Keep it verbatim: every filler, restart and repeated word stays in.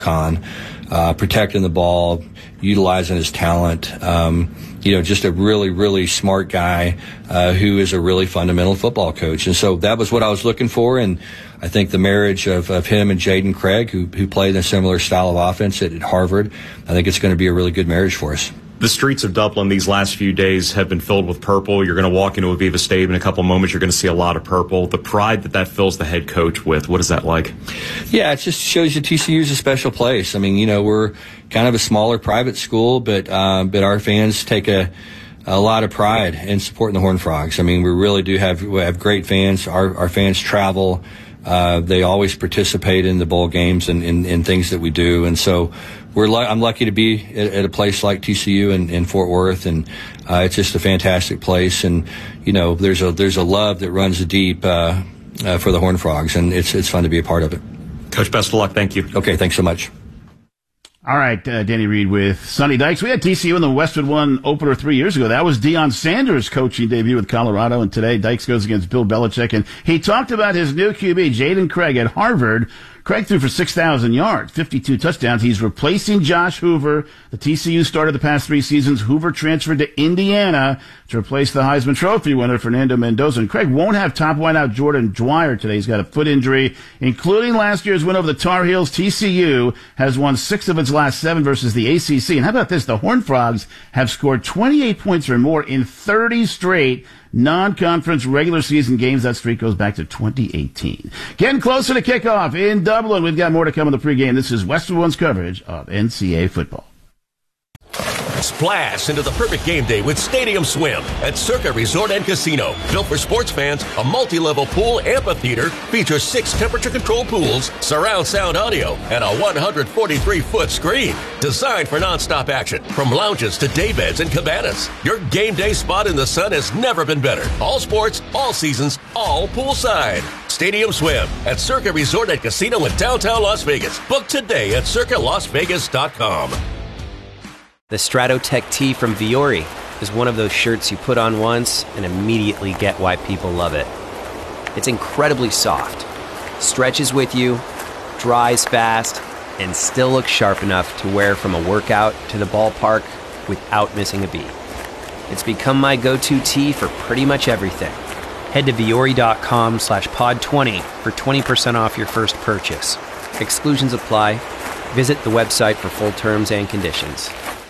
Con, uh, protecting the ball, utilizing his talent. Um, you know, just a really, really smart guy uh, who is a really fundamental football coach. And so that was what I was looking for. And I think the marriage of, of him and Jaden Craig, who, who played a similar style of offense at, at Harvard, I think it's going to be a really good marriage for us. The streets of Dublin these last few days have been filled with purple. You're going to walk into Aviva Stadium in a couple moments. You're going to see a lot of purple. The pride that that fills the head coach with, what is that like? Yeah, it just shows you T C U is a special place. I mean, you know, we're kind of a smaller private school, but um, but our fans take a a lot of pride in supporting the Horned Frogs. I mean, we really do have we have great fans. Our our fans travel. Uh, they always participate in the bowl games and in, in things that we do, and so we're. Lu- I'm lucky to be at, at a place like T C U in, in Fort Worth, and uh, it's just a fantastic place. And you know, there's a there's a love that runs deep uh, uh, for the Horned Frogs, and it's it's fun to be a part of it. Coach, best of luck. Thank you. Okay, thanks so much. All right, uh, Danny Reed with Sonny Dykes. We had T C U in the Westwood One opener three years ago. That was Deion Sanders' coaching debut with Colorado, and today Dykes goes against Bill Belichick. And he talked about his new Q B, Jaden Craig, at Harvard. Craig threw for six thousand yards, fifty-two touchdowns. He's replacing Josh Hoover. The T C U started the past three seasons. Hoover transferred to Indiana to replace the Heisman Trophy winner, Fernando Mendoza. And Craig won't have top wideout Jordan Dwyer today. He's got a foot injury, including last year's win over the Tar Heels. T C U has won six of its last seven versus the A C C. And how about this? The Horned Frogs have scored twenty-eight points or more in thirty straight non-conference regular season games. That streak goes back to twenty eighteen. Getting closer to kickoff in Dublin. We've got more to come in the pregame. This is Westwood One's coverage of N C A A football. Splash into the perfect game day with Stadium Swim at Circa Resort and Casino. Built for sports fans, a multi-level pool amphitheater features six temperature-controlled pools, surround sound audio, and a one hundred forty-three foot screen. Designed for non-stop action, from lounges to daybeds and cabanas. Your game day spot in the sun has never been better. All sports, all seasons, all poolside. Stadium Swim at Circa Resort and Casino in downtown Las Vegas. Book today at circa las vegas dot com. The Stratotech tee from Viore is one of those shirts you put on once and immediately get why people love it. It's incredibly soft, stretches with you, dries fast, and still looks sharp enough to wear from a workout to the ballpark without missing a beat. It's become my go-to tee for pretty much everything. Head to Viore.com slash pod 20 for twenty percent off your first purchase. Exclusions apply. Visit the website for full terms and conditions.